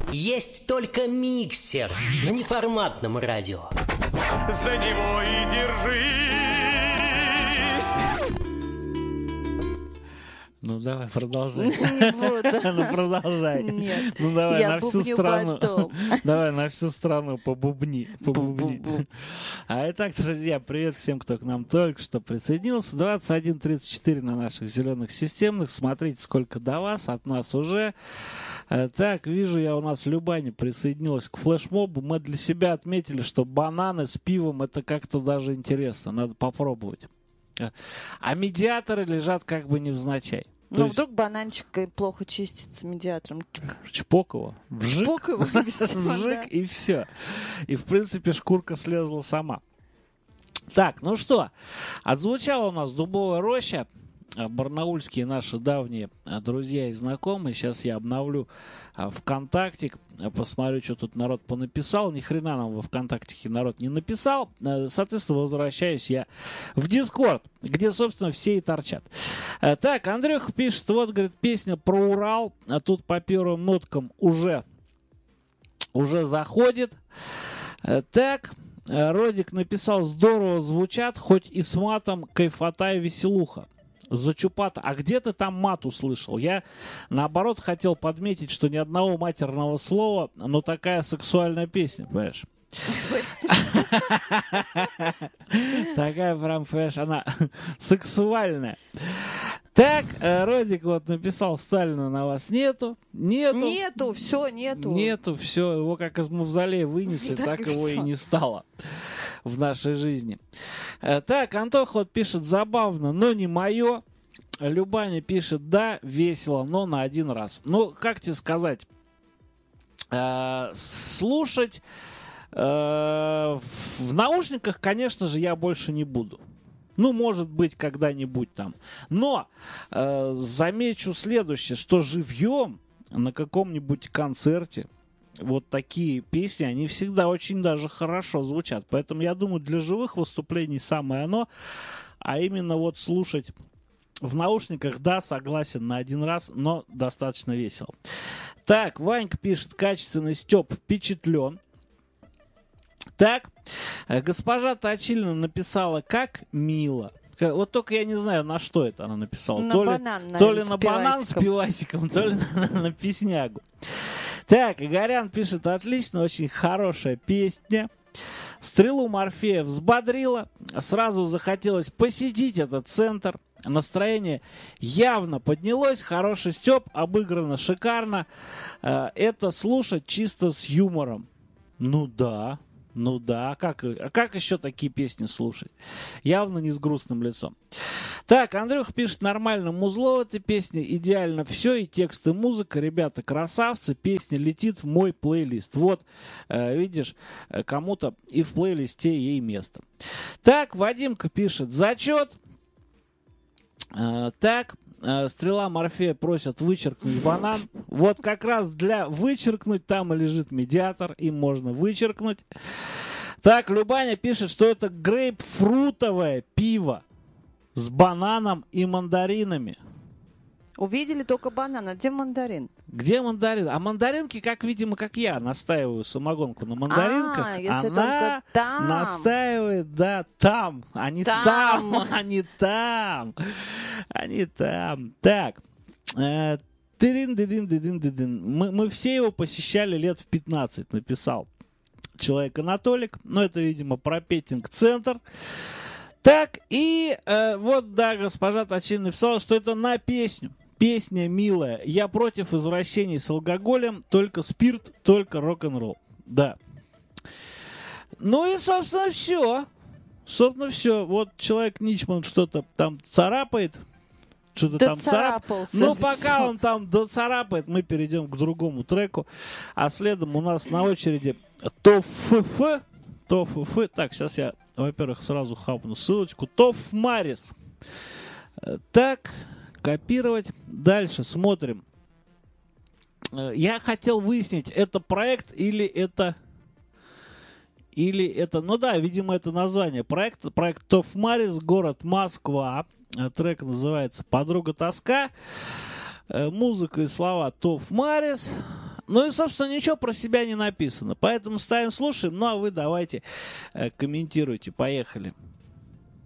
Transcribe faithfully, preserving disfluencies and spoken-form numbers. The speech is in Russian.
Есть только миксер на неформатном радио. За него и держись. Ну давай, продолжай. Не буду. Ну продолжай. Нет. Ну давай Я на всю бубню страну. потом. Давай на всю страну побубни. побубни. Бу-бу-бу. А итак, друзья, привет всем, кто к нам только что присоединился. двадцать один тридцать четыре на наших зеленых системных. Смотрите, сколько до вас, от нас уже. Э, Так, вижу я, у нас Любаня присоединилась к флешмобу. Мы для себя отметили, что бананы с пивом — это как-то даже интересно. Надо попробовать. Э, А медиаторы лежат как бы невзначай. То Ну, есть вдруг бананчик плохо чистится медиатором. чпок его, вжик, Чпок его, и всё, вжик, да. и все. И, в принципе, шкурка слезла сама. Так, ну что, отзвучала у нас «Дубовая роща». А, барнаульские наши давние а, друзья и знакомые. Сейчас я обновлю а, ВКонтактик, а, посмотрю, что тут народ понаписал. Ни хрена нам во ВКонтактике народ не написал. А, соответственно, возвращаюсь я в Дискорд, где, собственно, все и торчат. А, так, Андрюха пишет, вот, говорит, песня про Урал, а тут по первым ноткам уже, уже заходит. А, так, а, Родик написал, здорово звучат, хоть и с матом, кайфота и веселуха. Зачупата. А где ты там мат услышал? Я, наоборот, хотел подметить, что ни одного матерного слова, но такая сексуальная песня, понимаешь? Такая прям, понимаешь, она сексуальная. Так, э, Родик вот написал, Сталина на вас нету. Нету. Нету, все, нету. Нету, все, его как из мавзолея вынесли, Так так и его и всё. не стало в нашей жизни. Э, Так, Антоха вот пишет, забавно, но не мое. Любаня пишет, да, весело, но на один раз. Ну, как тебе сказать, Э, слушать э, в в наушниках, конечно же, я больше не буду. Ну, может быть, когда-нибудь там. Но э, замечу следующее, что живьем на каком-нибудь концерте вот такие песни, они всегда очень даже хорошо звучат. Поэтому я думаю, для живых выступлений самое оно. А именно вот слушать в наушниках, да, согласен, на один раз, но достаточно весело. Так, Ванька пишет, качественный Степ впечатлен. Так, э, госпожа Точилина написала, как мило. К- Вот только я не знаю, на что это она написала. На то ли, банан, то ли наверно, на с банан с пивасиком. пивасиком, то ли на, на песнягу. Так, Игорян пишет, отлично, очень хорошая песня. Стрелу Морфея взбодрила. Сразу захотелось посетить этот центр. Настроение явно поднялось. Хороший Степ, обыграно шикарно. Э, Это слушать чисто с юмором. Ну да, ну да. А как, а как еще такие песни слушать? Явно не с грустным лицом. Так, Андрюх пишет, нормально музло в этой песне, идеально все, и текст, и музыка, ребята, красавцы, песня летит в мой плейлист. Вот, э, видишь, э, кому-то и в плейлисте ей место. Так, Вадимка пишет, зачет. Э, так, э, Стрела Морфея просят вычеркнуть банан. Вот как раз для вычеркнуть там и лежит медиатор, им можно вычеркнуть. Так, Любаня пишет, что это грейпфрутовое пиво с бананом и мандаринами. Увидели только банан, а где мандарин? Где мандарин? А мандаринки, как, видимо, как я, настаиваю самогонку на мандаринках. А, если она только там. настаивает, да, там. Они там, Там. они там. Они там. Так. Э, тыдын-дыдын-дыдын-дыдын. Мы, мы все его посещали лет в пятнадцать, написал человек-анатолик. Но это, видимо, про Петинг-центр. Так, и э, вот, да, госпожа Точилина написала, что это на песню. Песня милая. Я против извращений с алкоголем. Только спирт, только рок-н-ролл. Да. Ну и, собственно, все. Собственно, все. Вот человек Ничман что-то там царапает. Что-то там царапает. Доцарапался. Ну, пока Всё. он там доцарапает, мы перейдем к другому треку. А следом у нас на очереди ТОФФ. ТОФФ. Так, сейчас я, во-первых, сразу хапну ссылочку. ТОФ Марис. Э, Так, копировать. Дальше смотрим. Э, Я хотел выяснить, это проект или это... Или это... Ну да, видимо, это название проекта. Проект ТОФ Марис, город Москва. Э, Трек называется «Подруга тоска». Э, Музыка и слова ТОФ Марис. Ну и, собственно, ничего про себя не написано. Поэтому ставим, слушаем. Ну а вы давайте э, комментируйте. Поехали.